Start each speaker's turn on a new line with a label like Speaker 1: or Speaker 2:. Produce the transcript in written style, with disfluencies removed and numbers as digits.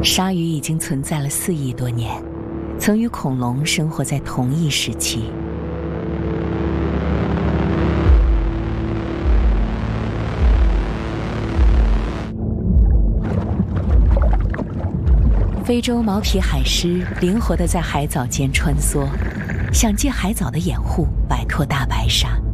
Speaker 1: 鲨鱼已经存在了4亿多年，曾与恐龙生活在同一时期。非洲毛皮海狮灵活地在海藻间穿梭，想借海藻的掩护摆脱大白鲨。